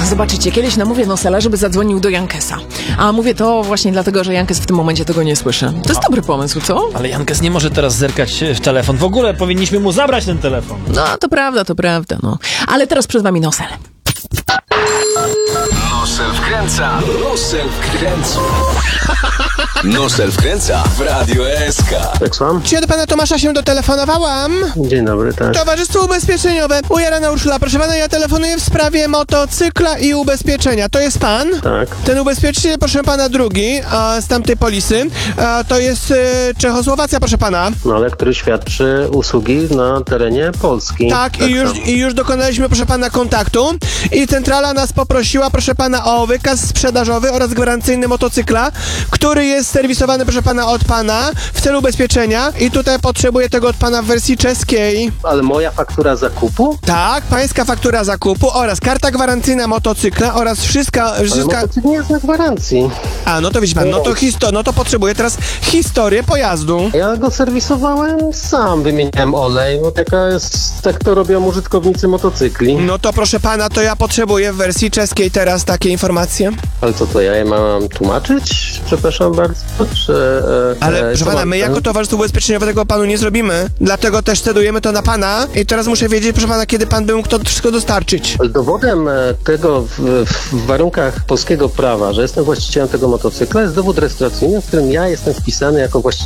Zobaczycie, kiedyś namówię Nosela, żeby zadzwonił do Jankesa. A mówię to właśnie dlatego, że Jankes w tym momencie tego nie słyszy. To jest dobry pomysł, co? Ale Jankes nie może teraz zerkać w telefon. W ogóle powinniśmy mu zabrać ten telefon. No, to prawda, no. Ale teraz przed wami Nosel. Nosel wkręca. Nosel wkręca w Radio SK. Tak słucham? Czy ja do pana Tomasza się dotelefonowałam? Dzień dobry, tak. Towarzystwo Ubezpieczeniowe. Ujarana Urszula, proszę pana, ja telefonuję w sprawie motocykla i ubezpieczenia. To jest pan? Tak. Ten ubezpieczyciel, proszę pana, drugi z tamtej polisy, to jest Czechosłowacja, proszę pana. No ale który świadczy usługi na terenie Polski. Tak, i już dokonaliśmy, proszę pana, kontaktu i centrala nas poprosiła, proszę pana, o wykaz sprzedażowy oraz gwarancyjny motocykla, który jest serwisowany, proszę pana, od pana w celu ubezpieczenia i tutaj potrzebuję tego od pana w wersji czeskiej. Ale moja faktura zakupu? Tak, pańska faktura zakupu oraz karta gwarancyjna motocykla oraz wszystko... Ale motocykl nie jest na gwarancji. A, no to widzi pan, no to potrzebuję teraz historię pojazdu. Ja go serwisowałem sam, wymieniałem olej, bo tak to robią użytkownicy motocykli. No to proszę pana, to ja potrzebuję w wersji czeskiej teraz takie informacje. Ale co ja je mam tłumaczyć? Przepraszam bardzo, czy... Ale proszę pana, my jako towarzystwo ubezpieczeniowe tego panu nie zrobimy, dlatego też cedujemy to na pana i teraz muszę wiedzieć, proszę pana, kiedy pan by mógł to wszystko dostarczyć. Dowodem tego w warunkach polskiego prawa, że jestem właścicielem tego motocykla, jest dowód rejestracyjny, w którym ja jestem wpisany jako właściciel